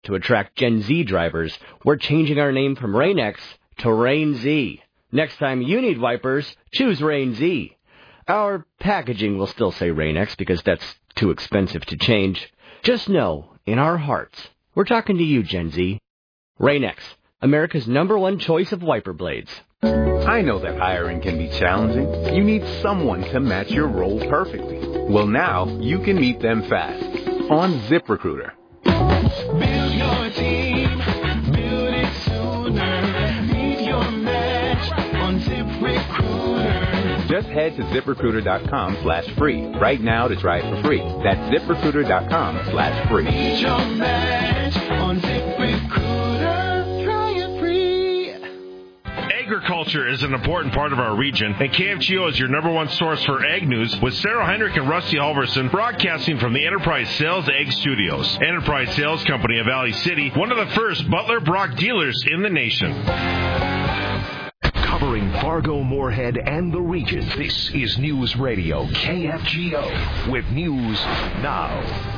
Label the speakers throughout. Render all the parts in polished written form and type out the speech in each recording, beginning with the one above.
Speaker 1: To attract Gen Z drivers, we're changing our name from Rain-X to Rain-Z. Next time you need wipers, choose Rain-Z. Our packaging will still say Rain-X because that's too expensive to change. Just know, in our hearts, we're talking to you, Gen Z. Rain-X, America's #1 choice of wiper blades.
Speaker 2: I know that hiring can be challenging. You need someone to match your role perfectly. Well, now you can meet them fast on ZipRecruiter.
Speaker 3: Build your team, build it sooner. Meet your match on ZipRecruiter.
Speaker 2: Just head to ZipRecruiter.com/free right now to try it for free. That's ZipRecruiter.com/free.
Speaker 3: Meet your match on ZipRecruiter. Try it free.
Speaker 4: Agriculture is an important part of our region, and KFGO is your #1 source for ag news, with Sarah Heinrich and Rusty Halverson broadcasting from the Enterprise Sales Ag Studios. Enterprise Sales Company of Valley City, one of the first Butler Brock dealers in the nation.
Speaker 5: Covering Fargo, Moorhead, and the region, this is News Radio KFGO with News Now.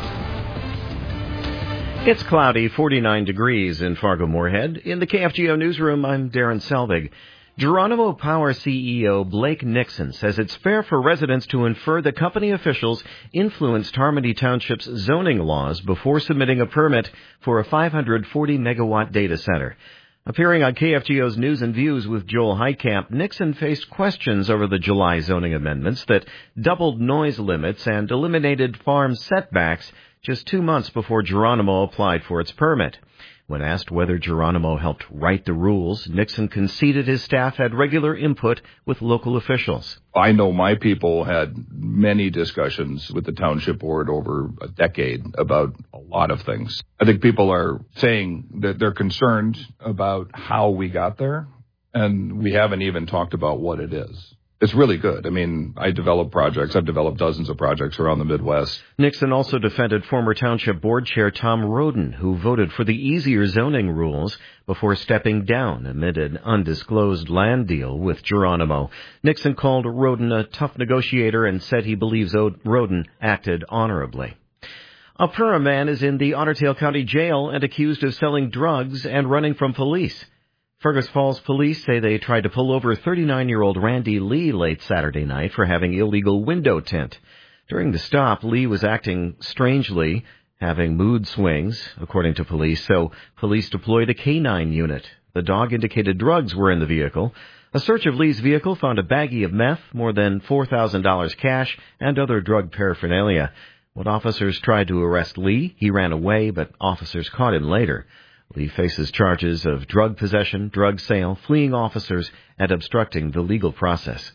Speaker 6: It's cloudy, 49 degrees in Fargo-Moorhead. In the KFGO newsroom, I'm Darren Selvig. Geronimo Power CEO Blake Nixon says it's fair for residents to infer that company officials influenced Harmony Township's zoning laws before submitting a permit for a 540-megawatt data center. Appearing on KFGO's News and Views with Joel Heitkamp, Nixon faced questions over the July zoning amendments that doubled noise limits and eliminated farm setbacks just 2 months before Geronimo applied for its permit. When asked whether Geronimo helped write the rules, Nixon conceded his staff had regular input with local officials.
Speaker 7: I know my people had many discussions with the township board over a decade about a lot of things. I think people are saying that they're concerned about how we got there, and we haven't even talked about what it is. It's really good. I mean, I develop projects. I've developed dozens of projects around the Midwest.
Speaker 6: Nixon also defended former Township Board Chair Tom Roden, who voted for the easier zoning rules before stepping down amid an undisclosed land deal with Geronimo. Nixon called Roden a tough negotiator and said he believes Roden acted honorably. A Pura man is in the Otter Tail County Jail and accused of selling drugs and running from police. Fergus Falls police say they tried to pull over 39-year-old Randy Lee late Saturday night for having illegal window tint. During the stop, Lee was acting strangely, having mood swings, according to police, so police deployed a canine unit. The dog indicated drugs were in the vehicle. A search of Lee's vehicle found a baggie of meth, more than $4,000 cash, and other drug paraphernalia. When officers tried to arrest Lee, he ran away, but officers caught him later. Lee faces charges of drug possession, drug sale, fleeing officers, and obstructing the legal process.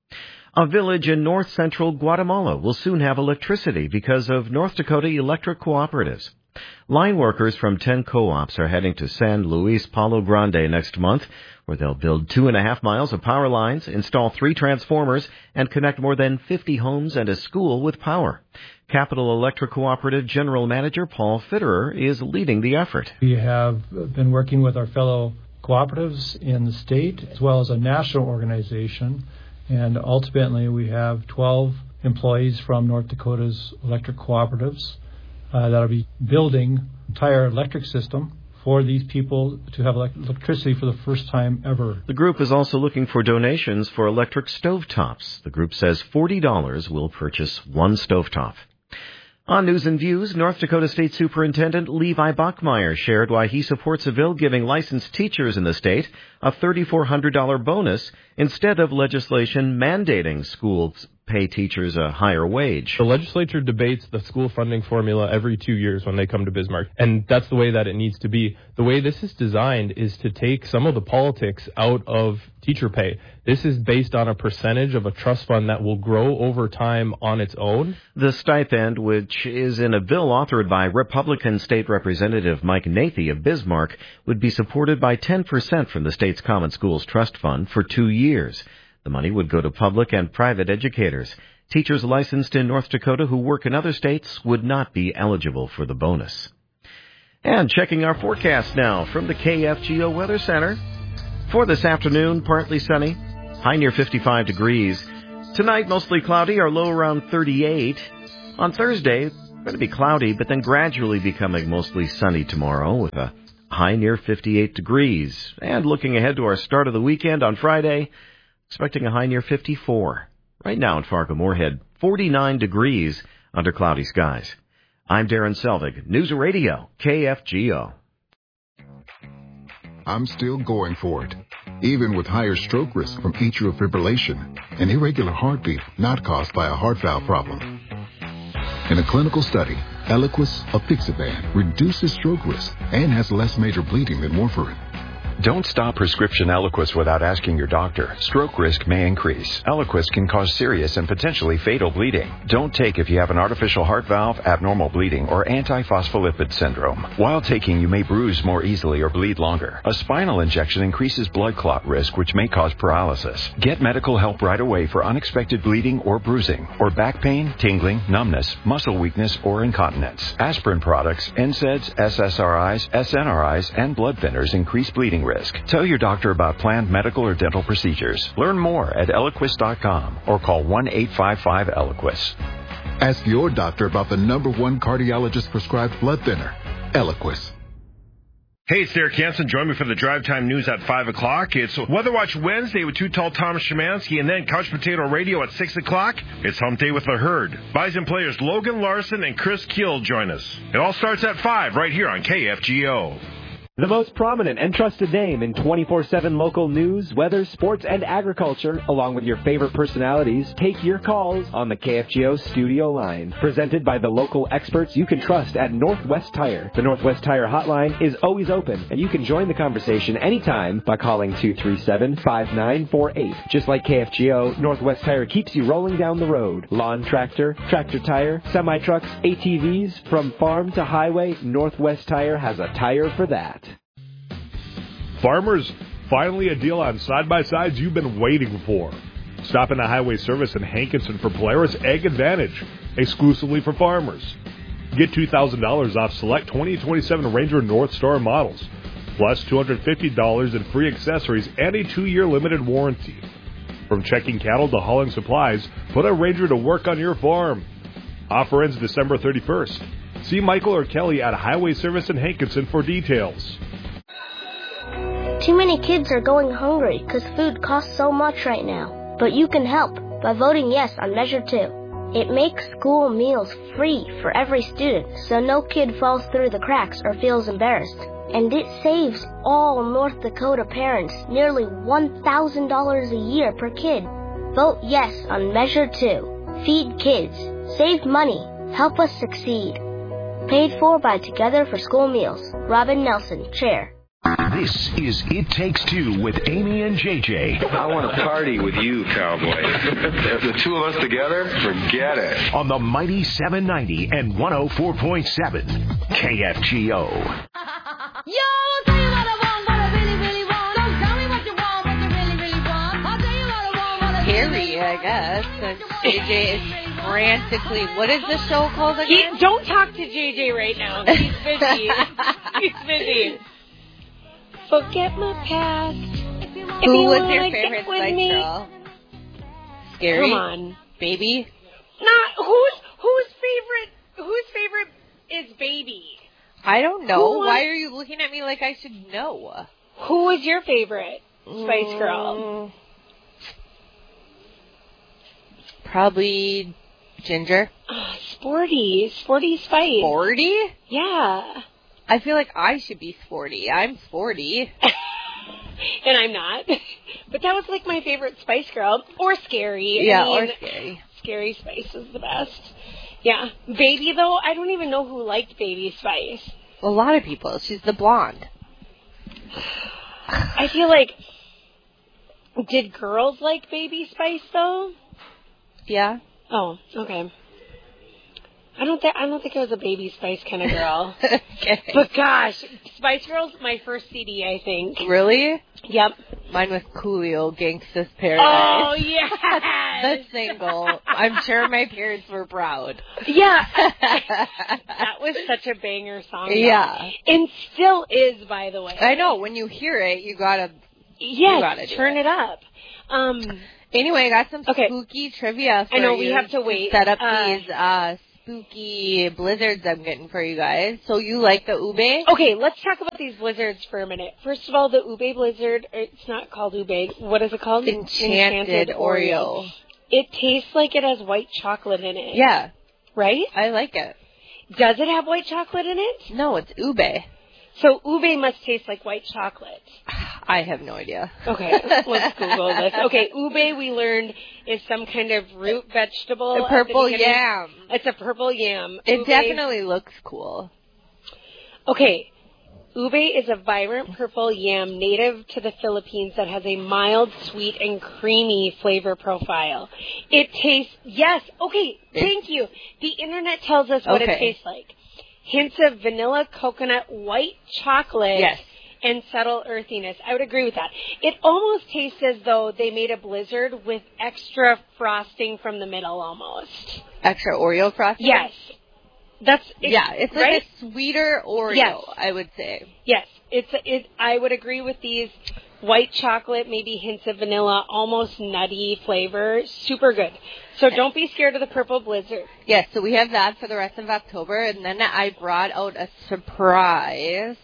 Speaker 6: A village in north-central Guatemala will soon have electricity because of North Dakota electric cooperatives. Line workers from 10 co-ops are heading to San Luis Palo Grande next month, where they'll build 2.5 miles of power lines, install 3 transformers, and connect more than 50 homes and a school with power. Capital Electric Cooperative General Manager Paul Fitterer is leading the effort.
Speaker 8: We have been working with our fellow cooperatives in the state as well as a national organization, and ultimately we have 12 employees from North Dakota's electric cooperatives that will be building an entire electric system for these people to have electricity for the first time ever.
Speaker 6: The group is also looking for donations for electric stovetops. The group says $40 will purchase 1 stovetop. On News and Views, North Dakota State Superintendent Levi Bachmeyer shared why he supports a bill giving licensed teachers in the state a $3,400 bonus instead of legislation mandating schools pay teachers a higher wage.
Speaker 9: The legislature debates the school funding formula every 2 years when they come to Bismarck, and that's the way that it needs to be. The way this is designed is to take some of the politics out of teacher pay. This is based on a percentage of a trust fund that will grow over time on its own.
Speaker 6: The stipend, which is in a bill authored by Republican State Representative Mike Nathy of Bismarck, would be supported by 10% from the state's Common Schools Trust Fund for 2 years. The money would go to public and private educators. Teachers licensed in North Dakota who work in other states would not be eligible for the bonus. And checking our forecast now from the KFGO Weather Center. For this afternoon, partly sunny, high near 55 degrees. Tonight, mostly cloudy, our low around 38. On Thursday, Going to be cloudy, but then gradually becoming mostly sunny tomorrow with a high near 58 degrees. And looking ahead to our start of the weekend on Friday, expecting a high near 54. Right now in Fargo-Moorhead, 49 degrees under cloudy skies. I'm Darren Selvig, News Radio, KFGO.
Speaker 10: I'm still going for it, even with higher stroke risk from atrial fibrillation, an irregular heartbeat not caused by a heart valve problem. In a clinical study, Eliquis apixaban reduces stroke risk and has less major bleeding than warfarin.
Speaker 11: Don't stop prescription Eliquis without asking your doctor. Stroke risk may increase. Eliquis can cause serious and potentially fatal bleeding. Don't take if you have an artificial heart valve, abnormal bleeding, or antiphospholipid syndrome. While taking, you may bruise more easily or bleed longer. A spinal injection increases blood clot risk, which may cause paralysis. Get medical help right away for unexpected bleeding or bruising, or back pain, tingling, numbness, muscle weakness, or incontinence. Aspirin products, NSAIDs, SSRIs, SNRIs, and blood thinners increase bleeding risk. Tell your doctor about planned medical or dental procedures. Learn more at Eliquis.com or call 1-855-ELIQUIS.
Speaker 10: Ask your doctor about the #1 cardiologist-prescribed blood thinner, Eliquis.
Speaker 4: Hey, it's Derek Hansen. Join me for the Drive Time News at 5 o'clock. It's Weather Watch Wednesday with Too Tall Tom Szymanski, and then Couch Potato Radio at 6 o'clock. It's Hump Day with the Herd. Bison players Logan Larson and Chris Kiel join us. It all starts at 5 right here on KFGO.
Speaker 12: The most prominent and trusted name in 24/7 local news, weather, sports, and agriculture, along with your favorite personalities, take your calls on the KFGO studio line. Presented by the local experts you can trust at Northwest Tire. The Northwest Tire hotline is always open, and you can join the conversation anytime by calling 237-5948. Just like KFGO, Northwest Tire keeps you rolling down the road. Lawn tractor, tractor tire, semi-trucks, ATVs, from farm to highway, Northwest Tire has a tire for that.
Speaker 13: Farmers, finally a deal on side-by-sides you've been waiting for. Stop in the Highway Service in Hankinson for Polaris Ag Advantage, exclusively for farmers. Get $2,000 off select 2027 Ranger North Star models, plus $250 in free accessories and a 2-year limited warranty. From checking cattle to hauling supplies, put a Ranger to work on your farm. Offer ends December 31st. See Michael or Kelly at Highway Service in Hankinson for details.
Speaker 14: Too many kids are going hungry because food costs so much right now. But you can help by voting yes on Measure 2. It makes school meals free for every student, so no kid falls through the cracks or feels embarrassed. And it saves all North Dakota parents nearly $1,000 a year per kid. Vote yes on Measure 2. Feed kids. Save money. Help us succeed. Paid for by Together for School Meals. Robin Nelson, Chair.
Speaker 5: This is It Takes Two with Amy and JJ.
Speaker 15: I want to party with you, cowboy. If the two of us together, forget it.
Speaker 5: On the mighty 790 and 104.7 KFGO.
Speaker 16: Yo, I'll tell you what I want, what I really, really want. Don't tell me what you want, what you really, really want. I'll tell you what I want, what I really,
Speaker 17: Harry, I guess. JJ is frantically. What is the show called again?
Speaker 18: Don't talk to JJ right now. He's busy. He's busy. Forget my past.
Speaker 17: Who was your favorite Spice Girl? Scary?
Speaker 18: Come on.
Speaker 17: Baby?
Speaker 18: Not whose favorite is Baby?
Speaker 17: I don't know. Why are you looking at me like I should know?
Speaker 18: Who was your favorite Spice Girl?
Speaker 17: Probably Ginger.
Speaker 18: Oh, Sporty Spice.
Speaker 17: Sporty?
Speaker 18: Yeah.
Speaker 17: I feel like I should be sporty. I'm sporty.
Speaker 18: And I'm not. But that was like my favorite Spice Girl. Or Scary.
Speaker 17: Yeah, or Scary.
Speaker 18: Scary Spice is the best. Yeah. Baby, though, I don't even know who liked Baby Spice.
Speaker 17: A lot of people. She's the blonde.
Speaker 18: I feel like... Did girls like Baby Spice, though?
Speaker 17: Yeah.
Speaker 18: Oh, okay. I don't think I was a Baby Spice kind of girl.
Speaker 17: Okay.
Speaker 18: But gosh, Spice Girls, my first CD, I think.
Speaker 17: Really?
Speaker 18: Yep.
Speaker 17: Mine was Coolio, Gangsta's Paradise.
Speaker 18: Oh, yes!
Speaker 17: The single. I'm sure my parents were proud.
Speaker 18: Yeah. That was such a banger song.
Speaker 17: Yeah.
Speaker 18: And still is, by the way.
Speaker 17: I know. When you hear it, you gotta...
Speaker 18: Yes, turn it up.
Speaker 17: Anyway, I got some spooky trivia for you.
Speaker 18: I know, we have to wait.
Speaker 17: Set up these spooky blizzards I'm getting for you guys. So you like the ube?
Speaker 18: Okay, let's talk about these blizzards for a minute. First of all, the ube blizzard, it's not called ube. What is it called?
Speaker 17: Enchanted Oreo.
Speaker 18: It tastes like it has white chocolate in it.
Speaker 17: Yeah.
Speaker 18: Right?
Speaker 17: I like it.
Speaker 18: Does it have white chocolate in it?
Speaker 17: No, it's ube.
Speaker 18: So ube must taste like white chocolate.
Speaker 17: I have no idea.
Speaker 18: Okay, let's Google this. Okay, ube, we learned, is some kind of root vegetable.
Speaker 17: A purple yam.
Speaker 18: It's a purple yam.
Speaker 17: It
Speaker 18: Ube,
Speaker 17: definitely looks cool.
Speaker 18: Okay, ube is a vibrant purple yam native to the Philippines that has a mild, sweet, and creamy flavor profile. It tastes, yes, okay, thank you. The internet tells us what it tastes like. Hints of vanilla, coconut, white chocolate,
Speaker 17: Yes.
Speaker 18: and subtle earthiness. I would agree with that. It almost tastes as though they made a blizzard with extra frosting from the middle almost.
Speaker 17: Extra Oreo frosting?
Speaker 18: Yes.
Speaker 17: It's like
Speaker 18: right?
Speaker 17: a sweeter Oreo,
Speaker 18: Yes.
Speaker 17: I would say.
Speaker 18: Yes, I would agree with these. White chocolate, maybe hints of vanilla, almost nutty flavor. Super good. So don't be scared of the purple blizzard.
Speaker 17: Yes, so we have that for the rest of October, and then I brought out a surprise.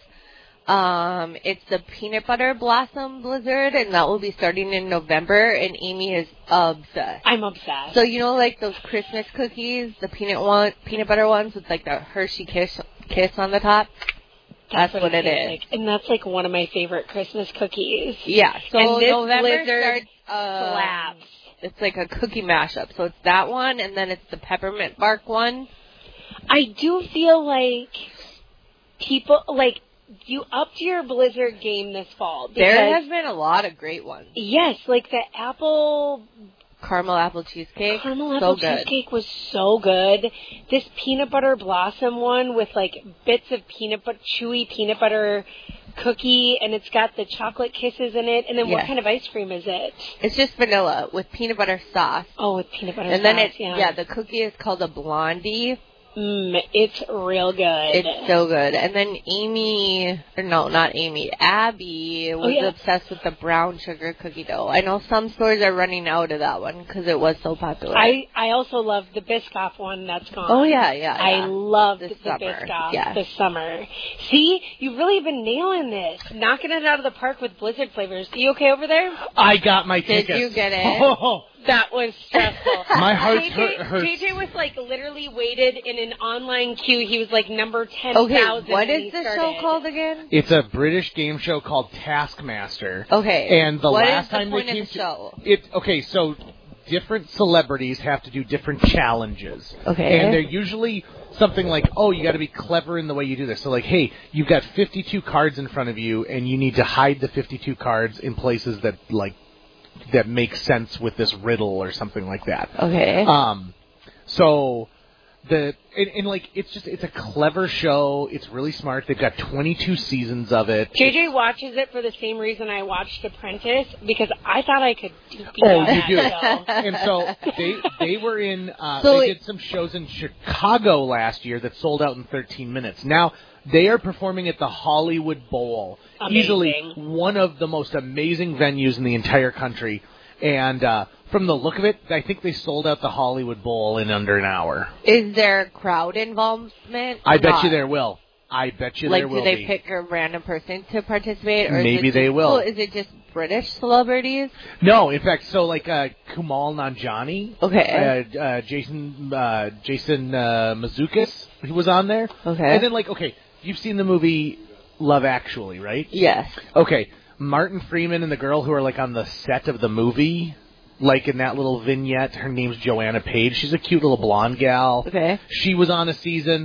Speaker 17: It's the peanut butter blossom blizzard, and that will be starting in November, and Amy is obsessed.
Speaker 18: I'm obsessed.
Speaker 17: So you know, like those Christmas cookies, the peanut butter ones with like the Hershey kiss on the top? That's what it is.
Speaker 18: Like. And that's like one of my favorite Christmas cookies.
Speaker 17: Yeah, so
Speaker 18: and this
Speaker 17: November
Speaker 18: blizzard
Speaker 17: slaps. It's like a cookie mashup. So it's that one, and then it's the peppermint bark one.
Speaker 18: I do feel like people, like, you upped your blizzard game this fall.
Speaker 17: There has been a lot of great ones.
Speaker 18: Yes, like the
Speaker 17: caramel apple cheesecake.
Speaker 18: Caramel apple cheesecake was so good. This peanut butter blossom one with like bits of chewy peanut butter cookie, and it's got the chocolate kisses in it. And then what kind of ice cream is it?
Speaker 17: It's just vanilla with peanut butter sauce.
Speaker 18: Oh, with peanut butter
Speaker 17: and
Speaker 18: sauce.
Speaker 17: And then the cookie is called a blondie.
Speaker 18: It's real good.
Speaker 17: It's so good. And then Abby was obsessed with the brown sugar cookie dough. I know some stores are running out of that one because it was so popular.
Speaker 18: I also love the Biscoff one that's gone.
Speaker 17: Oh, yeah.
Speaker 18: I love the
Speaker 17: summer.
Speaker 18: Biscoff this summer. See, you've really been nailing this. Knocking it out of the park with blizzard flavors. Are you okay over there?
Speaker 19: I got my tickets.
Speaker 17: Did you get it?
Speaker 19: Oh.
Speaker 18: That was stressful.
Speaker 19: My heart hurts.
Speaker 18: JJ was like literally waited in an online queue. He was like number 10,000.
Speaker 17: Okay, what is the show called again?
Speaker 19: It's a British game show called Taskmaster.
Speaker 17: Okay.
Speaker 19: And the last time they came to so different celebrities have to do different challenges.
Speaker 17: Okay.
Speaker 19: And they're usually something like, oh, you got to be clever in the way you do this. So like, hey, you've got 52 cards in front of you, and you need to hide the 52 cards in places that make sense with this riddle or something like that.
Speaker 17: Okay.
Speaker 19: So it's a clever show. It's really smart. They've got 22 seasons of it.
Speaker 18: JJ watches it for the same reason I watched Apprentice, because I thought I could beat
Speaker 19: you do.
Speaker 18: Show.
Speaker 19: And so they were in they did some shows in Chicago last year that sold out in 13 minutes. Now they are performing at the Hollywood Bowl.
Speaker 18: Amazing.
Speaker 19: Easily one of the most amazing venues in the entire country. And from the look of it, I think they sold out the Hollywood Bowl in under an hour.
Speaker 17: Is there crowd involvement?
Speaker 19: I bet you there will. There will be.
Speaker 17: Do they pick a random person to participate? Or
Speaker 19: Maybe they will.
Speaker 17: Is it just British celebrities?
Speaker 19: No, in fact, so like Kumail Nanjiani.
Speaker 17: Okay.
Speaker 19: Jason Mazzuccas, he was on there.
Speaker 17: Okay.
Speaker 19: And then you've seen the movie Love Actually, right?
Speaker 17: Yes.
Speaker 19: Okay. Martin Freeman and the girl who are like on the set of the movie, like in that little vignette, her name's Joanna Page. She's a cute little blonde gal.
Speaker 17: Okay.
Speaker 19: She was on a season.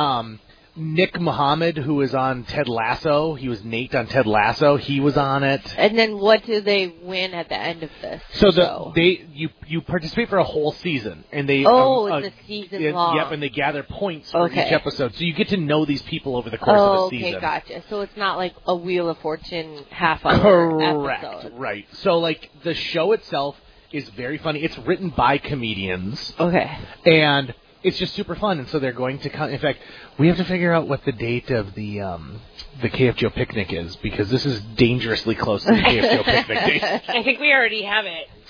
Speaker 19: Nick Mohammed, who was on Ted Lasso, he was Nate on Ted Lasso. He was on it.
Speaker 17: And then what do they win at the end of this?
Speaker 19: So you participate for a whole season, and they
Speaker 17: it's a season long.
Speaker 19: Yep, and they gather points for each episode, so you get to know these people over the course of a season.
Speaker 17: Okay, gotcha. So it's not like a Wheel of Fortune half-hour episode.
Speaker 19: Right. So the show itself is very funny. It's written by comedians.
Speaker 17: Okay.
Speaker 19: And it's just super fun, and so they're going to come. In fact, we have to figure out what the date of the KFGO picnic is, because this is dangerously close to the KFGO picnic date.
Speaker 18: I think we already have it.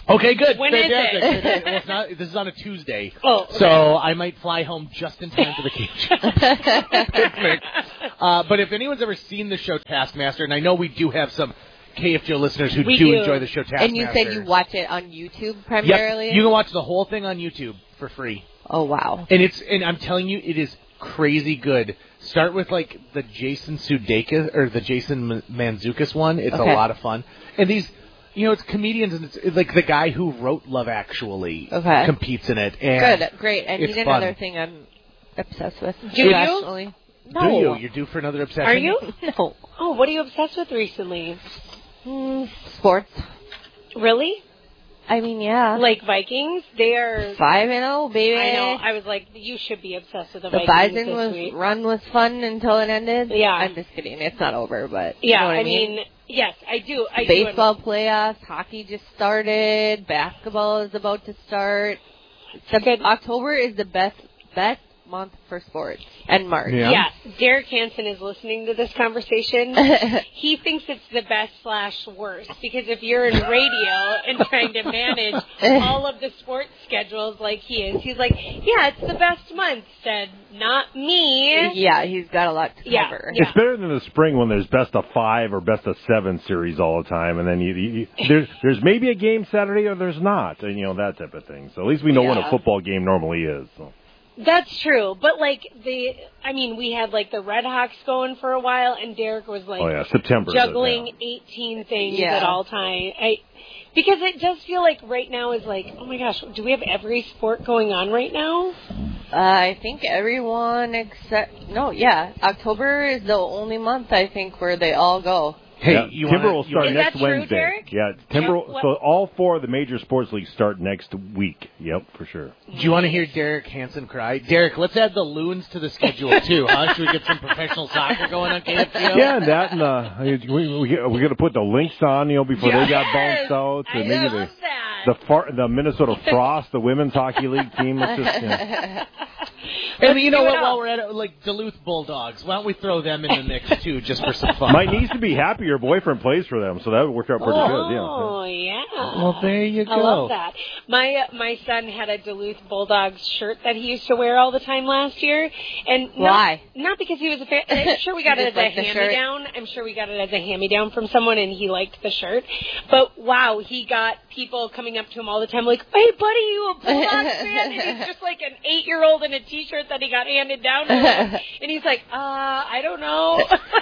Speaker 19: Okay, good.
Speaker 18: When is
Speaker 19: Fantastic.
Speaker 18: it?
Speaker 19: Well, it's not, this is on a Tuesday.
Speaker 18: Oh, okay.
Speaker 19: So I might fly home just in time for the cage picnic. But if anyone's ever seen the show Taskmaster, and I know we do have some KFGO listeners who do enjoy the show Taskmaster.
Speaker 17: And you said you watch it on YouTube primarily?
Speaker 19: Yep. You can watch the whole thing on YouTube for free.
Speaker 17: Oh, wow.
Speaker 19: And I'm telling you, it is crazy good. Start with like the Jason Sudeikis or the Jason Mantzoukas one. It's a lot of fun. And these, it's comedians, and it's like the guy who wrote Love Actually competes in it. And
Speaker 17: good, great. I need another thing I'm obsessed with.
Speaker 18: Do you?
Speaker 17: Actually. No.
Speaker 19: Do you? You're due for another obsession?
Speaker 18: Are you?
Speaker 17: No.
Speaker 18: Oh, what are you obsessed with recently?
Speaker 17: Sports.
Speaker 18: Really?
Speaker 17: I mean, yeah.
Speaker 18: Like Vikings? They are
Speaker 17: 5-0, baby.
Speaker 18: I know. I was like, you should be obsessed with the
Speaker 17: Vikings. The Bison run was fun until it ended.
Speaker 18: Yeah.
Speaker 17: I'm just kidding. It's not over, but
Speaker 18: yeah,
Speaker 17: you know what I mean?
Speaker 18: Yes, I do.
Speaker 17: Baseball playoffs, hockey just started, basketball is about to start. October is the best month for sports, and March.
Speaker 18: Yeah. Yes, Derek Hansen is listening to this conversation. He thinks it's the best/worst because if you're in radio and trying to manage all of the sports schedules like he is, he's like, yeah, it's the best month. Said, not me.
Speaker 17: Yeah, he's got a lot to cover.
Speaker 4: It's better than the spring when there's best of 5 or best of 7 series all the time, and then there's maybe a game Saturday or there's not, and that type of thing. So at least we know when a football game normally is. So.
Speaker 18: That's true, but we had like the Red Hawks going for a while, and Derek was like,
Speaker 4: September
Speaker 18: juggling 18 things at all time. Because it does feel like right now is like, oh my gosh, do we have every sport going on right now?
Speaker 17: I think everyone October is the only month I think where they all go.
Speaker 4: Hey, Timber will start next
Speaker 18: true,
Speaker 4: Wednesday.
Speaker 18: Derek?
Speaker 4: Yeah, Timber. So all 4 of the major sports leagues start next week. Yep, for sure.
Speaker 19: Do you want to hear Derek Hansen cry? Derek, let's add the Loons to the schedule too, huh? Should we get some professional soccer going on KFGO?
Speaker 4: Yeah, and that, and we're going to put the Lynx on, before they got bounced out. And maybe the Minnesota Frost, the women's hockey league team. It's just,
Speaker 19: And you know what? While we're at it, like Duluth Bulldogs, why don't we throw them in the mix too, just for some fun?
Speaker 4: My niece to be happy your boyfriend plays for them, so that would work out pretty good. Yeah.
Speaker 18: Oh yeah.
Speaker 19: Well, there you go.
Speaker 18: I love that. My son had a Duluth Bulldogs shirt that he used to wear all the time last year, and
Speaker 17: why?
Speaker 18: Not because he was a fan. I'm sure we got it as a hand-me-down. I'm sure we got it as a hand-me-down from someone, and he liked the shirt. But wow, he got people coming up to him all the time, like, "Hey, buddy, you a Bulldogs fan?" And he's just like an 8-year-old in a T-shirt that he got handed down to him. And he's like, I don't know.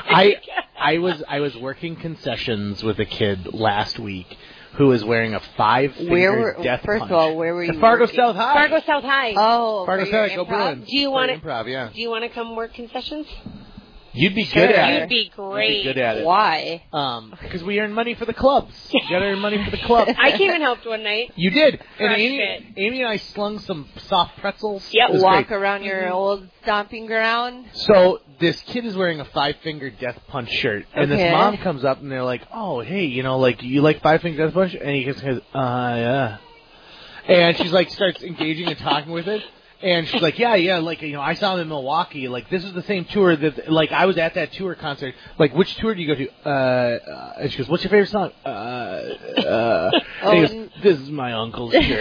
Speaker 19: I was working concessions with a kid last week who was wearing a 5-finger death punch.
Speaker 17: First of all, where were you?
Speaker 19: Fargo South High.
Speaker 18: Fargo South High.
Speaker 17: Oh,
Speaker 19: Fargo South High. Go Bruins.
Speaker 18: Do you want to
Speaker 19: improv? Yeah.
Speaker 18: Do you want to come work concessions?
Speaker 19: You'd be good at it.
Speaker 18: You'd be great.
Speaker 19: You'd be good at it.
Speaker 17: Why?
Speaker 19: Because we earn money for the clubs. You got to earn money for the club.
Speaker 18: I came and helped one night.
Speaker 19: You did. And
Speaker 18: Amy
Speaker 19: and I slung some soft pretzels.
Speaker 18: Yep.
Speaker 17: Walk around your old stomping ground.
Speaker 19: So this kid is wearing a 5-finger death punch shirt, and this mom comes up and they're like, "Oh, hey, you like 5-finger death punch?" And he just goes, yeah. And she's like, starts engaging and talking with it. And she's like, yeah, I saw him in Milwaukee. Like, this is the same tour that, I was at that tour concert. Like, which tour do you go to? And she goes, what's your favorite song? And he goes, this is my uncle's shirt.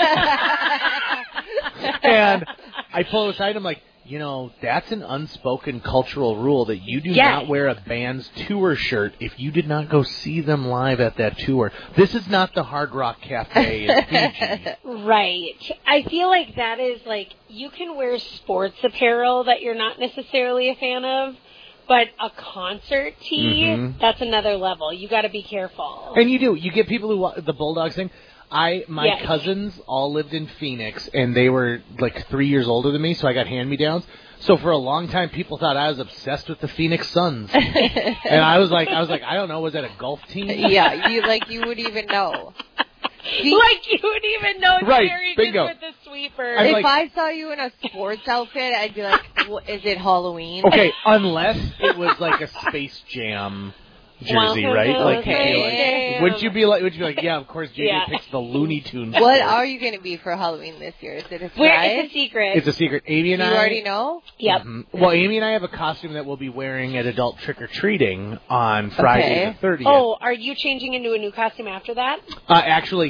Speaker 19: And I pull aside, I'm like, that's an unspoken cultural rule that you do not wear a band's tour shirt if you did not go see them live at that tour. This is not the Hard Rock Cafe in Fiji.
Speaker 18: Right. I feel like that is you can wear sports apparel that you're not necessarily a fan of, but a concert tee, that's another level. You got to be careful.
Speaker 19: And you do. You get people who the Bulldogs thing. My cousins all lived in Phoenix, and they were 3 years older than me, so I got hand-me-downs. So for a long time, people thought I was obsessed with the Phoenix Suns, and I was like, I don't know, was that a golf team?
Speaker 17: Yeah, you would even know.
Speaker 18: You would even know,
Speaker 19: right,
Speaker 18: Jerry,
Speaker 19: bingo.
Speaker 18: just with the sweeper.
Speaker 17: If I saw you in a sports outfit, I'd be like, is it Halloween?
Speaker 19: Okay, unless it was a Space Jam jersey, right? Would you be like, yeah, of course, JJ picks the Looney Tunes.
Speaker 17: What are you going to be for Halloween this year? Is it a surprise?
Speaker 18: It's a secret.
Speaker 19: It's a secret. Amy and
Speaker 17: I... You already know?
Speaker 18: Yep.
Speaker 19: Mm-hmm. Well, Amy and I have a costume that we'll be wearing at adult trick-or-treating on Friday the 30th.
Speaker 18: Oh, are you changing into a new costume after that?
Speaker 19: Actually,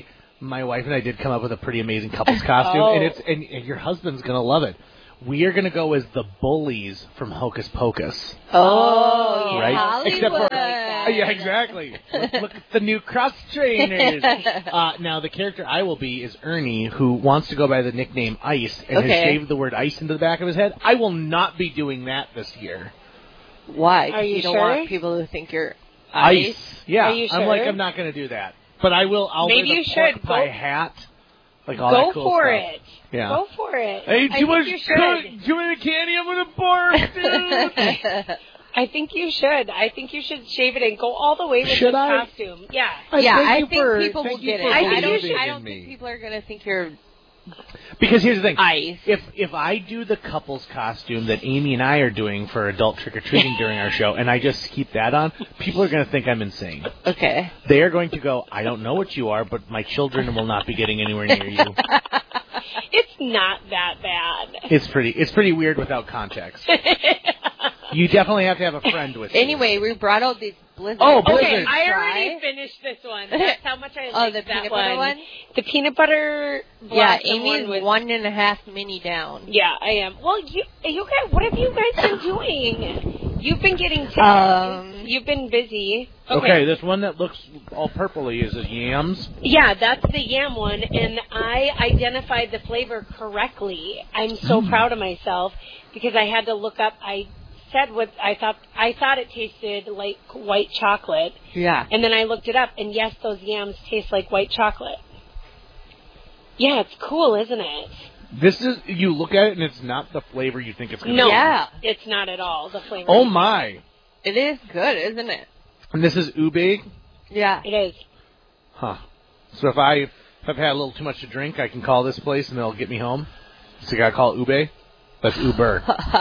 Speaker 19: my wife and I did come up with a pretty amazing couples costume, and your husband's gonna love it. We are gonna go as the bullies from Hocus Pocus.
Speaker 17: Oh,
Speaker 19: right?
Speaker 17: Hollywood.
Speaker 19: Except for yeah, exactly. Look at the new cross trainers. Now the character I will be is Ernie, who wants to go by the nickname Ice and has shaved the word ice into the back of his head. I will not be doing that this year.
Speaker 17: Why?
Speaker 18: Are you
Speaker 17: don't
Speaker 18: sure?
Speaker 17: want people to think you're
Speaker 19: Ice. Yeah,
Speaker 18: Are you sure?
Speaker 19: I'm not going to do that. But I will. I'll
Speaker 18: Maybe
Speaker 19: wear
Speaker 18: you
Speaker 19: the
Speaker 18: should.
Speaker 19: pork pie hat. Like all
Speaker 18: Go
Speaker 19: that cool
Speaker 18: for
Speaker 19: stuff.
Speaker 18: it.
Speaker 19: Yeah.
Speaker 18: Go for it.
Speaker 19: Hey,
Speaker 18: I
Speaker 19: too much
Speaker 18: think you should.
Speaker 19: too many candy. I'm gonna barf, dude.
Speaker 18: I think you should. I think you should shave it and go all the way with
Speaker 19: Should
Speaker 18: the
Speaker 19: I?
Speaker 18: costume. Yeah.
Speaker 17: I think people will get it.
Speaker 18: I
Speaker 17: don't think people are going to think you're
Speaker 19: Because here's the thing.
Speaker 17: Ice.
Speaker 19: If I do the couple's costume that Amy and I are doing for adult trick-or-treating during our show, and I just keep that on, people are going to think I'm insane.
Speaker 17: Okay.
Speaker 19: They are going to go, I don't know what you are, but my children will not be getting anywhere near you.
Speaker 18: It's not that bad.
Speaker 19: It's pretty weird without context. You definitely have to have a friend with you.
Speaker 17: Anyway, we brought out these blizzards.
Speaker 19: Oh,
Speaker 18: Okay,
Speaker 19: blizzards.
Speaker 18: I already finished this one. That's how much I liked
Speaker 17: the
Speaker 18: that
Speaker 17: peanut butter one?
Speaker 18: The peanut butter
Speaker 17: Yeah,
Speaker 18: blossom
Speaker 17: Amy's
Speaker 18: one was
Speaker 17: 1.5 mini down.
Speaker 18: Yeah, I am. Well, you guys, what have you guys been doing? You've been getting tickets. You've been busy.
Speaker 19: Okay, this one that looks all purpley is it yams?
Speaker 18: Yeah, that's the yam one, and I identified the flavor correctly. I'm so proud of myself because I had to look up. I said what I thought it tasted like white chocolate.
Speaker 17: Yeah.
Speaker 18: And then I looked it up, and yes, those yams taste like white chocolate. Yeah, it's cool, isn't it?
Speaker 19: This is, you look at it and it's not the flavor you think it's going to
Speaker 18: No,
Speaker 19: be.
Speaker 18: it's not at all the flavor.
Speaker 19: Oh my.
Speaker 17: It is good, isn't it?
Speaker 19: And this is ube?
Speaker 17: Yeah.
Speaker 18: It is.
Speaker 19: Huh. So if I've had a little too much to drink, I can call this place and they'll get me home? So you got to call it ube? That's Uber.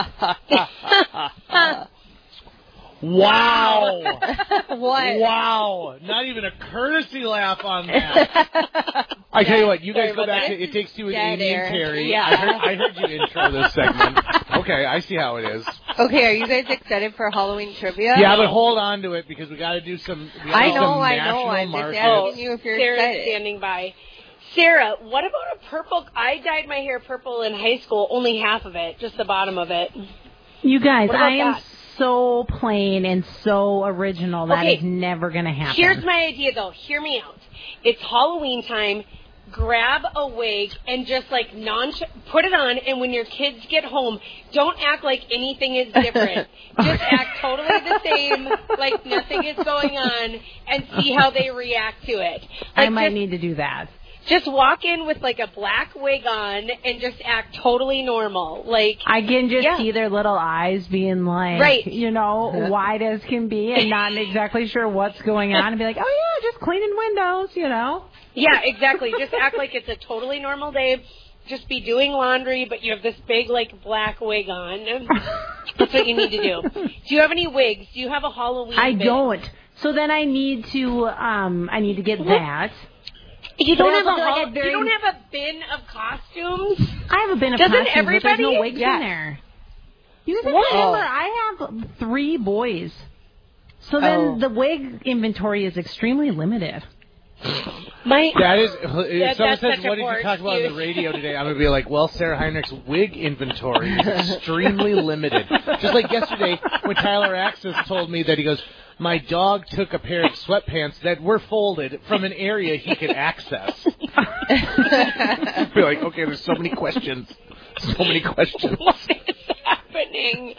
Speaker 19: Wow.
Speaker 17: What?
Speaker 19: Wow. Not even a courtesy laugh on that. I tell you what, you guys go back to It Takes Two with Amy and Terry.
Speaker 17: Yeah.
Speaker 19: I heard you intro this segment. Okay, I see how it is.
Speaker 17: Okay, are you guys excited for Halloween trivia?
Speaker 19: Yeah, but hold on to it because we got to do some.
Speaker 17: I know.
Speaker 19: National
Speaker 17: I'm just
Speaker 19: markets.
Speaker 17: asking you if you're
Speaker 18: Sarah's
Speaker 17: excited.
Speaker 18: standing by. Sarah, what about a purple? I dyed my hair purple in high school, only half of it, just the bottom of it.
Speaker 20: You guys,
Speaker 18: What about
Speaker 20: I am
Speaker 18: that?
Speaker 20: so plain and so original. That
Speaker 18: Okay.
Speaker 20: is never going to happen.
Speaker 18: Here's my idea, though. Hear me out. It's Halloween time. Grab a wig and just like put it on, and when your kids get home, don't act like anything is different. Just act totally the same, like nothing is going on, and see how they react to it.
Speaker 20: I
Speaker 18: Like,
Speaker 20: might need to do that.
Speaker 18: Just walk in with like a black wig on and just act totally normal. Like
Speaker 20: I can just see their little eyes being like,
Speaker 18: Right.
Speaker 20: you know, wide as can be and not exactly sure what's going on and be like, oh yeah, just cleaning windows, you know.
Speaker 18: Yeah, exactly. Just act like it's a totally normal day. Just be doing laundry, but you have this big, like, black wig on. That's what you need to do. Do you have any wigs? Do you have a Halloween
Speaker 20: I
Speaker 18: wig?
Speaker 20: don't. So then I need to get that.
Speaker 18: You
Speaker 20: But
Speaker 18: don't
Speaker 20: I
Speaker 18: have
Speaker 20: also
Speaker 18: a
Speaker 20: feel like
Speaker 18: you don't have a bin of costumes?
Speaker 20: I have a bin of
Speaker 18: Doesn't
Speaker 20: costumes, but there's
Speaker 18: everybody?
Speaker 20: no wigs
Speaker 18: Yes.
Speaker 20: in there. You guys
Speaker 18: What?
Speaker 20: remember, I have 3 boys. So then the wig inventory is extremely limited.
Speaker 19: That is, if someone
Speaker 18: that's
Speaker 19: says,
Speaker 18: such a
Speaker 19: what did
Speaker 18: poor
Speaker 19: you talk about on the
Speaker 18: excuse."
Speaker 19: radio today? I'm going to be like, well, Sarah Heinrich's wig inventory is extremely limited. Just like yesterday when Tyler Axis told me that he goes, my dog took a pair of sweatpants that were folded from an area he could access. I'd be like, okay, there's so many questions. So many questions.
Speaker 18: What is happening?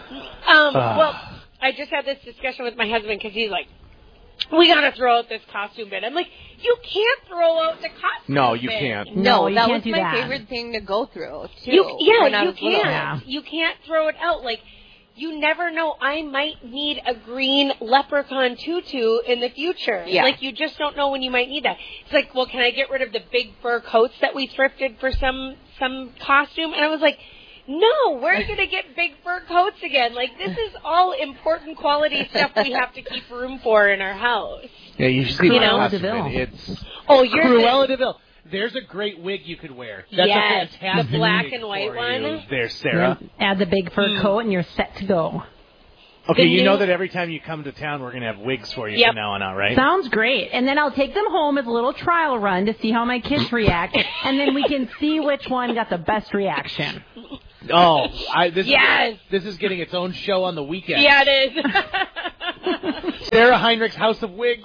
Speaker 18: Well, I just had this discussion with my husband because he's like, we got to throw out this costume bin. I'm like, you can't throw out the costume
Speaker 19: No, you
Speaker 18: bin.
Speaker 19: can't.
Speaker 17: No,
Speaker 20: you
Speaker 17: that
Speaker 20: can't
Speaker 17: was
Speaker 20: do
Speaker 17: my
Speaker 20: that.
Speaker 17: favorite thing to go through, too.
Speaker 18: You
Speaker 17: when I was
Speaker 18: can't.
Speaker 17: little.
Speaker 20: Yeah.
Speaker 18: You can't throw it out. Like, you never know. I might need a green leprechaun tutu in the future.
Speaker 17: Yeah.
Speaker 18: Like, you just don't know when you might need that. It's like, well, can I get rid of the big fur coats that we thrifted for some costume? And I was like, no, where are you going to get big fur coats again? Like, this is all important quality stuff we have to keep room for in our house.
Speaker 19: Yeah, you should see my
Speaker 18: Cruella
Speaker 19: costume.
Speaker 20: DeVille.
Speaker 19: It's
Speaker 18: Oh, you're
Speaker 19: Cruella DeVille. There's a great wig you could wear. That's
Speaker 18: Yes,
Speaker 19: a fantastic
Speaker 18: the black
Speaker 19: wig
Speaker 18: and white
Speaker 19: for
Speaker 18: one.
Speaker 19: you. There, Sarah.
Speaker 20: Then add the big fur coat and you're set to go.
Speaker 19: Okay, you know that every time you come to town, we're going to have wigs for you from now on out, right?
Speaker 20: Sounds great. And then I'll take them home as a little trial run to see how my kids react, and then we can see which one got the best reaction.
Speaker 19: Oh, this is getting its own show on the weekend.
Speaker 18: Yeah, it is.
Speaker 19: Sarah Heinrich's House of Wigs.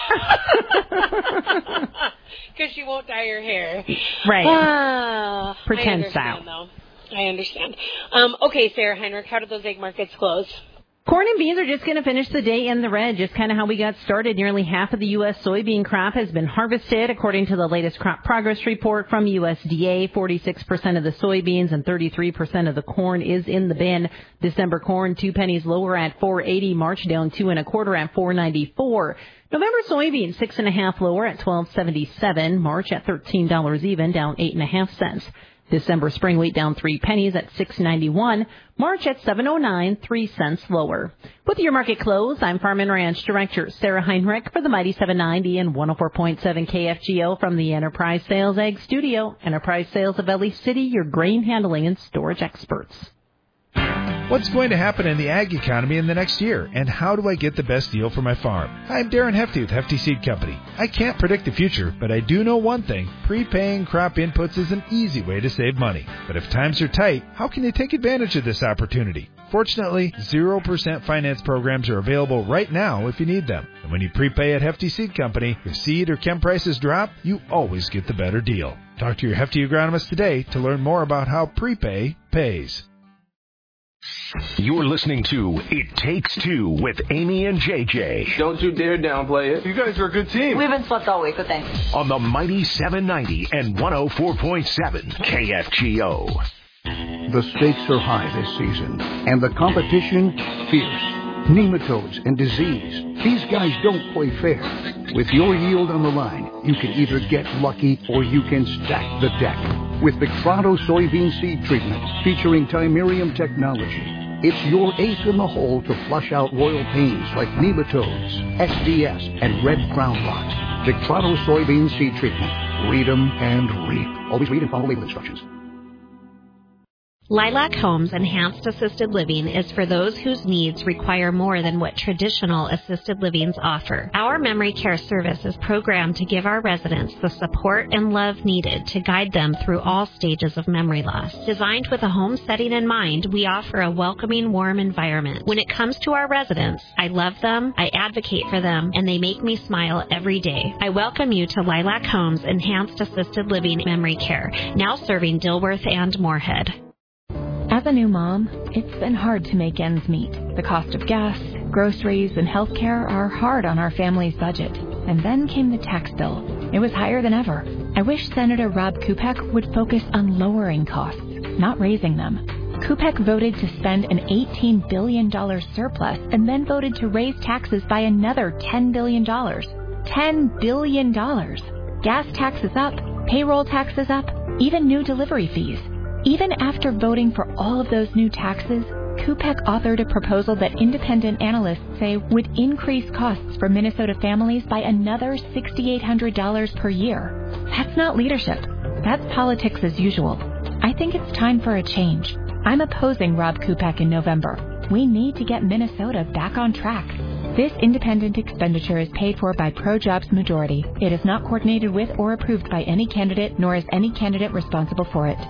Speaker 18: Because she won't dye her hair.
Speaker 20: Right. Pretend
Speaker 18: I
Speaker 20: style.
Speaker 18: Though. I understand. Okay, Sarah Heinrich, how did those egg markets close?
Speaker 20: Corn and beans are just going to finish the day in the red, just kind of how we got started. Nearly half of the U.S. soybean crop has been harvested, according to the latest crop progress report from USDA. 46% of the soybeans and 33% of the corn is in the bin. December corn, 2 pennies lower at $4.80. March down 2 1/4 at $4.94. November soybeans 6 1/2 lower at $12.77. March at $13 even, down 8.5 cents. December spring wheat down 3 pennies at $6.91. March at $7.09, 3 cents lower. With your market close, I'm Farm and Ranch Director Sarah Heinrich for the Mighty 790 and 104.7 KFGO from the Enterprise Sales Ag Studio. Enterprise Sales of Ellie City, your grain handling and storage experts.
Speaker 21: What's going to happen in the ag economy in the next year, and how do I get the best deal for my farm? I'm Darren Hefty with Hefty Seed Company. I can't predict the future, but I do know one thing. Prepaying crop inputs is an easy way to save money. But if times are tight, how can you take advantage of this opportunity? Fortunately, 0% finance programs are available right now if you need them. And when you prepay at Hefty Seed Company, if seed or chem prices drop, you always get the better deal. Talk to your Hefty agronomist today to learn more about how prepay pays.
Speaker 5: You're listening to It Takes Two with Amy and JJ.
Speaker 15: Don't you dare downplay it. You guys are a good team.
Speaker 22: We haven't slept all week, but thanks.
Speaker 5: On the Mighty 790 and 104.7 KFGO.
Speaker 23: The stakes are high this season, and the competition fierce. Nematodes and disease. These guys don't play fair. With your yield on the line, you can either get lucky or you can stack the deck. With Victrado soybean seed treatment featuring Timerium technology, it's your ace in the hole to flush out royal pains like nematodes, SDS, and red crown rot. Victrado soybean seed treatment. Read 'em and reap. Always read and follow label instructions.
Speaker 24: Lilac Homes Enhanced Assisted Living is for those whose needs require more than what traditional assisted livings offer. Our memory care service is programmed to give our residents the support and love needed to guide them through all stages of memory loss. Designed with a home setting in mind, we offer a welcoming, warm environment. When it comes to our residents, I love them, I advocate for them, and they make me smile every day. I welcome you to Lilac Homes Enhanced Assisted Living Memory Care, now serving Dilworth and Moorhead.
Speaker 25: As a new mom, it's been hard to make ends meet. The cost of gas, groceries, and healthcare are hard on our family's budget. And then came the tax bill. It was higher than ever. I wish Senator Rob Kupek would focus on lowering costs, not raising them. Kupek voted to spend an $18 billion surplus and then voted to raise taxes by another $10 billion. $10 billion! Gas tax is up, payroll tax is up, even new delivery fees. Even after voting for all of those new taxes, Kupek authored a proposal that independent analysts say would increase costs for Minnesota families by another $6,800 per year. That's not leadership. That's politics as usual. I think it's time for a change. I'm opposing Rob Kupek in November. We need to get Minnesota back on track. This independent expenditure is paid for by ProJobs Majority. It is not coordinated with or approved by any candidate, nor is any candidate responsible for it.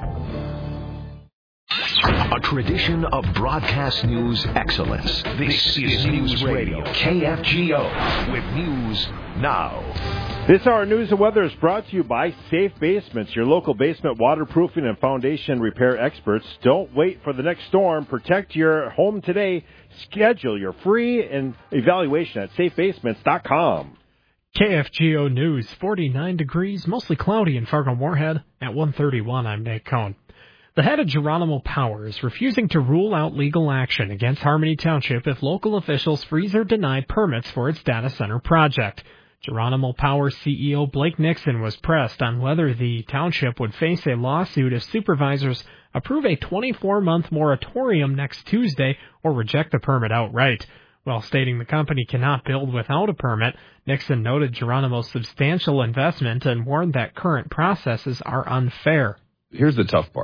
Speaker 5: A tradition of broadcast news excellence. This is News Radio, KFGO, with News Now.
Speaker 26: This hour News and Weather is brought to you by Safe Basements, your local basement waterproofing and foundation repair experts. Don't wait for the next storm. Protect your home today. Schedule your free evaluation at safebasements.com.
Speaker 27: KFGO News, 49 degrees, mostly cloudy in Fargo-Moorhead. At 1:31, I'm Nate Cohn. The head of Geronimo Power is refusing to rule out legal action against Harmony Township if local officials freeze or deny permits for its data center project. Geronimo Power CEO Blake Nixon was pressed on whether the township would face a lawsuit if supervisors approve a 24-month moratorium next Tuesday or reject the permit outright. While stating the company cannot build without a permit, Nixon noted Geronimo's substantial investment and warned that current processes are unfair.
Speaker 7: Here's the tough part.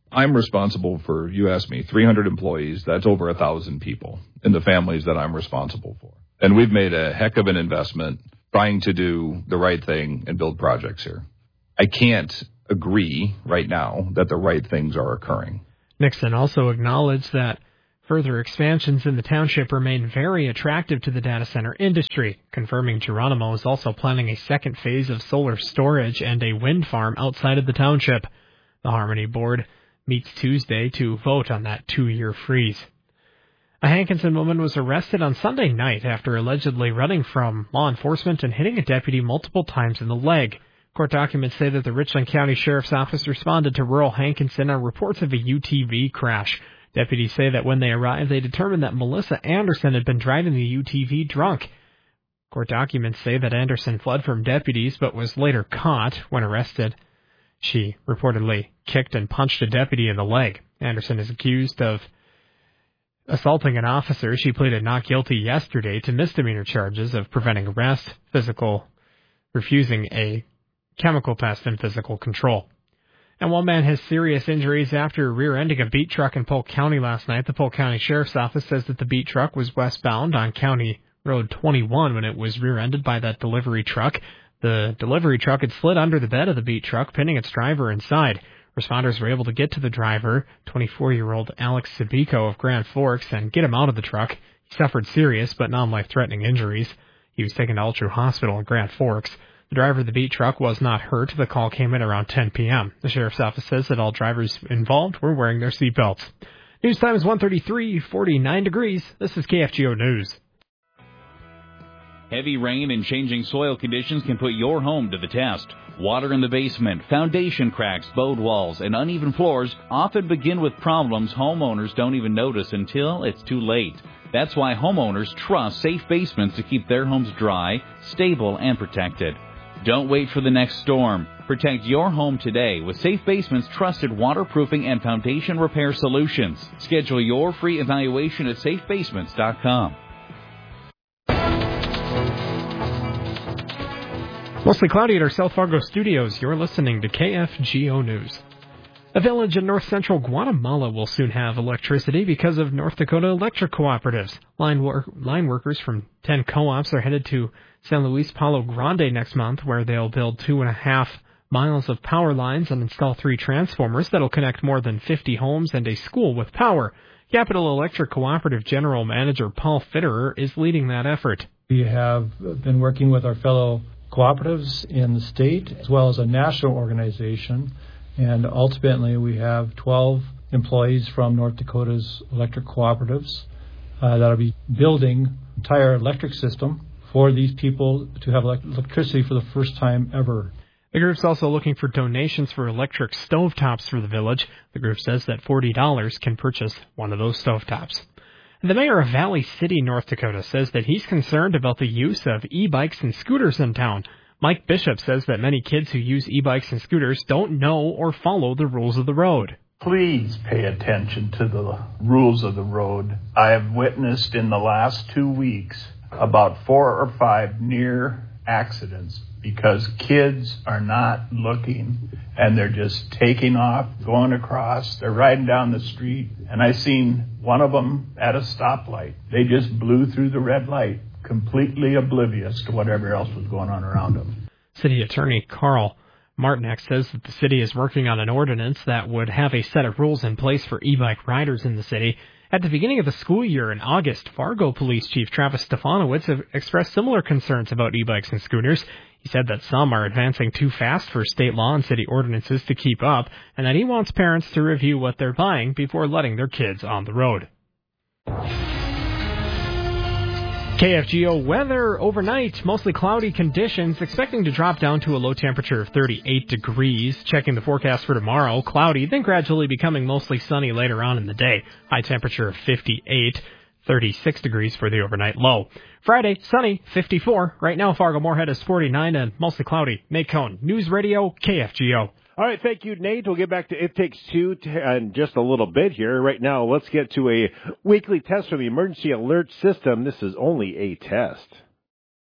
Speaker 7: I'm responsible for, you asked me, 300 employees. That's over 1,000 people in the families that I'm responsible for. And we've made a heck of an investment trying to do the right thing and build projects here. I can't agree right now that the right things are occurring.
Speaker 27: Nixon also acknowledged that further expansions in the township remain very attractive to the data center industry, confirming Geronimo is also planning a second phase of solar storage and a wind farm outside of the township. The Harmony Board meets Tuesday to vote on that 2-year freeze. A Hankinson woman was arrested on Sunday night after allegedly running from law enforcement and hitting a deputy multiple times in the leg. Court documents say that the Richland County Sheriff's Office responded to rural Hankinson on reports of a UTV crash. Deputies say that when they arrived, they determined that Melissa Anderson had been driving the UTV drunk. Court documents say that Anderson fled from deputies but was later caught. When arrested, she reportedly kicked and punched a deputy in the leg. Anderson is accused of assaulting an officer. She pleaded not guilty yesterday to misdemeanor charges of preventing arrest, refusing a chemical test, and physical control. And one man has serious injuries after rear-ending a beat truck in Polk County last night. The Polk County Sheriff's Office says that the beat truck was westbound on County Road 21 when it was rear-ended by that delivery truck. The delivery truck had slid under the bed of the beat truck, pinning its driver inside. Responders were able to get to the driver, 24-year-old Alex Sabico of Grand Forks, and get him out of the truck. He suffered serious but non-life-threatening injuries. He was taken to Altru Hospital in Grand Forks. The driver of the beat truck was not hurt. The call came in around 10 p.m. The Sheriff's Office says that all drivers involved were wearing their seatbelts. News time is 1:33, 49 degrees. This is KFGO News.
Speaker 1: Heavy rain and changing soil conditions can put your home to the test. Water in the basement, foundation cracks, bowed walls, and uneven floors often begin with problems homeowners don't even notice until it's too late. That's why homeowners trust Safe Basements to keep their homes dry, stable, and protected. Don't wait for the next storm. Protect your home today with Safe Basements' trusted waterproofing and foundation repair solutions. Schedule your free evaluation at safebasements.com.
Speaker 27: Mostly cloudy at our South Fargo studios. You're listening to KFGO News. A village in north-central Guatemala will soon have electricity because of North Dakota Electric Cooperatives. Line workers from 10 co-ops are headed to San Luis Palo Grande next month, where they'll build 2.5 miles of power lines and install 3 transformers that'll connect more than 50 homes and a school with power. Capital Electric Cooperative General Manager Paul Fitterer is leading that effort.
Speaker 2: We have been working with our fellow cooperatives in the state as well as a national organization, and ultimately we have 12 employees from North Dakota's electric cooperatives that'll be building an entire electric system for these people to have electricity for the first time ever.
Speaker 27: The group's also looking for donations for electric stovetops for the village. The group says that $40 can purchase one of those stovetops. The mayor of Valley City, North Dakota, says that he's concerned about the use of e-bikes and scooters in town. Mike Bishop says that many kids who use e-bikes and scooters don't know or follow the rules of the road.
Speaker 3: Please pay attention to the rules of the road. I have witnessed in the last 2 weeks about 4 or 5 near accidents because kids are not looking and they're just taking off, going across, they're riding down the street. And I seen one of them at a stoplight. They just blew through the red light, completely oblivious to whatever else was going on around them.
Speaker 27: City Attorney Carl Martinek says that the city is working on an ordinance that would have a set of rules in place for e-bike riders in the city. At the beginning of the school year in August, Fargo Police Chief Travis Stefanowicz expressed similar concerns about e-bikes and scooters. He said that some are advancing too fast for state law and city ordinances to keep up, and that he wants parents to review what they're buying before letting their kids on the road. KFGO weather overnight, mostly cloudy conditions, expecting to drop down to a low temperature of 38 degrees. Checking the forecast for tomorrow, cloudy, then gradually becoming mostly sunny later on in the day. High temperature of 58, 36 degrees for the overnight low. Friday, sunny, 54. Right now, Fargo-Moorhead is 49 and mostly cloudy. Nate Cohn, News Radio, KFGO.
Speaker 26: All right, thank you, Nate. We'll get back to It Takes Two in just a little bit here. Right now, let's get to a weekly test from the Emergency Alert System. This is only a test.